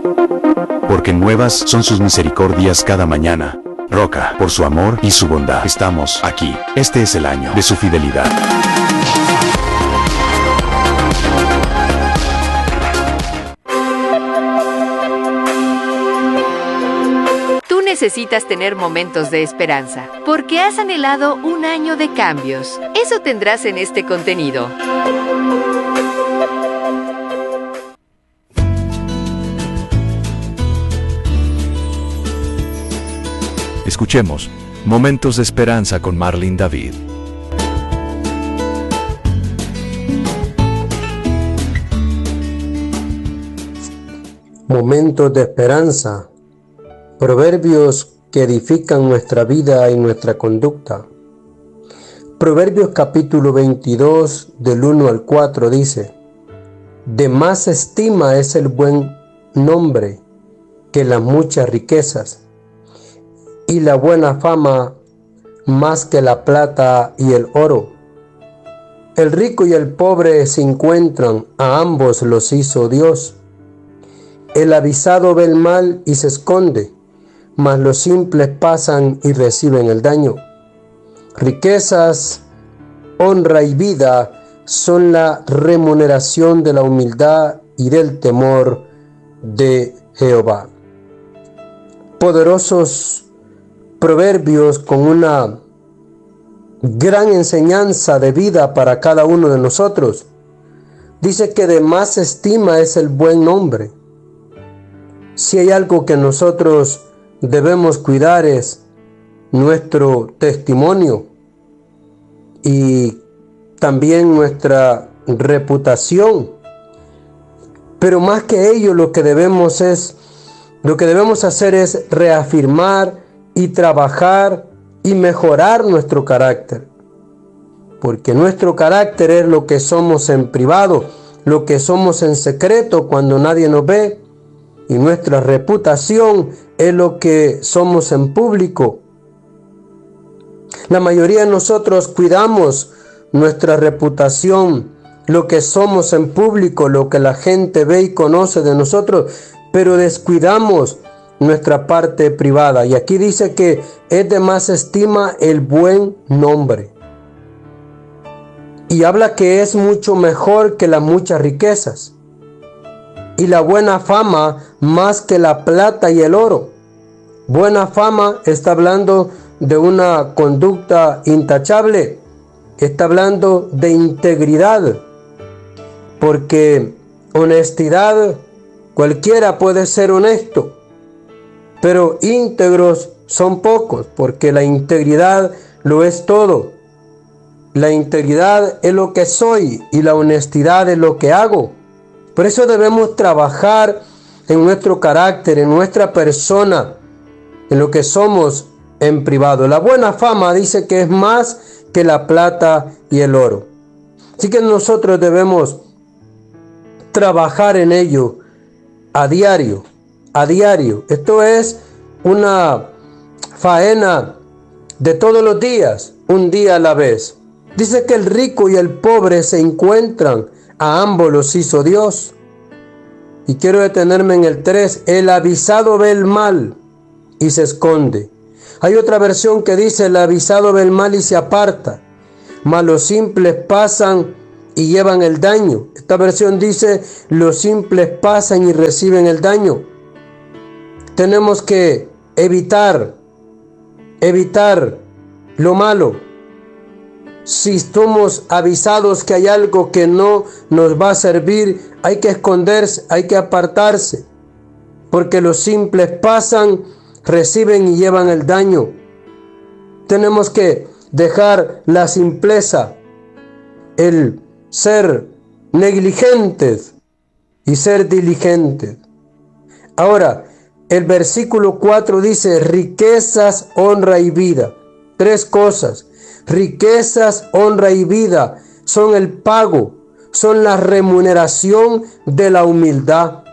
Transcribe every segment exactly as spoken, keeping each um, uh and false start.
Porque nuevas son sus misericordias cada mañana. Roca, por su amor y su bondad, estamos aquí. Este es el año de su fidelidad. Necesitas tener momentos de esperanza, porque has anhelado un año de cambios. Eso tendrás en este contenido. Escuchemos Momentos de Esperanza con Marlene David. Momentos de esperanza. Proverbios que edifican nuestra vida y nuestra conducta. Proverbios capítulo veintidós del uno al cuatro dice: de más estima es el buen nombre que las muchas riquezas, y la buena fama más que la plata y el oro. El rico y el pobre se encuentran, a ambos los hizo Dios. El avisado ve el mal y se esconde, mas los simples pasan y reciben el daño. Riquezas, honra y vida son la remuneración de la humildad y del temor de Jehová. Poderosos proverbios con una gran enseñanza de vida para cada uno de nosotros. Dice que de más estima es el buen nombre. Si hay algo que nosotros debemos cuidar es nuestro testimonio y también nuestra reputación. Pero más que ello, lo que debemos es, lo que debemos hacer es reafirmar y trabajar y mejorar nuestro carácter. Porque nuestro carácter es lo que somos en privado, lo que somos en secreto cuando nadie nos ve. Y nuestra reputación es lo que somos en público. La mayoría de nosotros cuidamos nuestra reputación, lo que somos en público, lo que la gente ve y conoce de nosotros, pero descuidamos nuestra parte privada. Y aquí dice que es de más estima el buen nombre. Y habla que es mucho mejor que las muchas riquezas. Y la buena fama más que la plata y el oro. Buena fama está hablando de una conducta intachable. Está hablando de integridad. Porque honestidad, cualquiera puede ser honesto. Pero íntegros son pocos, porque la integridad lo es todo. La integridad es lo que soy y la honestidad es lo que hago. Por eso debemos trabajar en nuestro carácter, en nuestra persona, en lo que somos en privado. La buena fama dice que es más que la plata y el oro. Así que nosotros debemos trabajar en ello a diario, a diario. Esto es una faena de todos los días, un día a la vez. Dice que el rico y el pobre se encuentran, a ambos los hizo Dios. Y quiero detenerme en el tres. El avisado ve el mal y se esconde. Hay otra versión que dice: el avisado ve el mal y se aparta, mas los simples pasan y llevan el daño. Esta versión dice: los simples pasan y reciben el daño. Tenemos que evitar, evitar lo malo. Si somos avisados que hay algo que no nos va a servir, hay que esconderse, hay que apartarse. Porque los simples pasan, reciben y llevan el daño. Tenemos que dejar la simpleza, el ser negligentes y ser diligentes. Ahora, el versículo cuatro dice: riquezas, honra y vida. Tres cosas. Riquezas, honra y vida son el pago, son la remuneración de la humildad.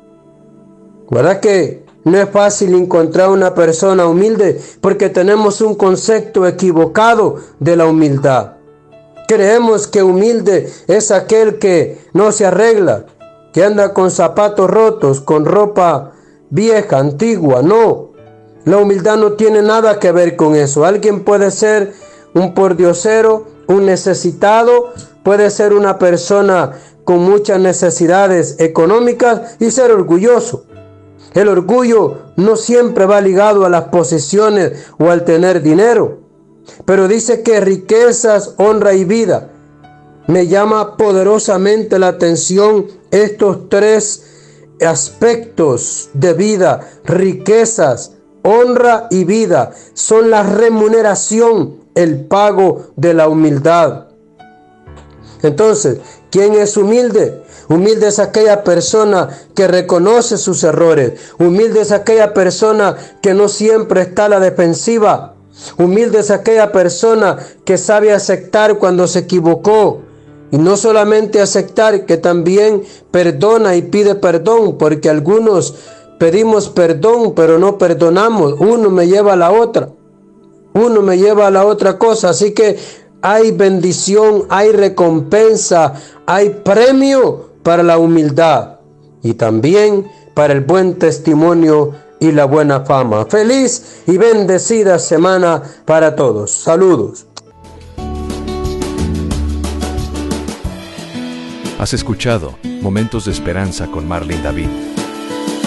¿Verdad que no es fácil encontrar una persona humilde? Porque tenemos un concepto equivocado de la humildad. Creemos que humilde es aquel que no se arregla, que anda con zapatos rotos, con ropa vieja, antigua. No, la humildad no tiene nada que ver con eso. Alguien puede ser un pordiosero, un necesitado, puede ser una persona con muchas necesidades económicas y ser orgulloso. El orgullo no siempre va ligado a las posesiones o al tener dinero, pero dice que riquezas, honra y vida. Me llama poderosamente la atención estos tres aspectos de vida: riquezas, honra y vida. Son la remuneración, el pago de la humildad. Entonces, ¿quién es humilde? Humilde es aquella persona que reconoce sus errores. Humilde es aquella persona que no siempre está a la defensiva. Humilde es aquella persona que sabe aceptar cuando se equivocó. Y no solamente aceptar, que también perdona y pide perdón, porque algunos pedimos perdón, pero no perdonamos. Uno me lleva a la otra. Uno me lleva a la otra cosa. Así que hay bendición, hay recompensa, hay premio para la humildad y también para el buen testimonio y la buena fama. Feliz y bendecida semana para todos. Saludos. Has escuchado Momentos de Esperanza con Marlene David.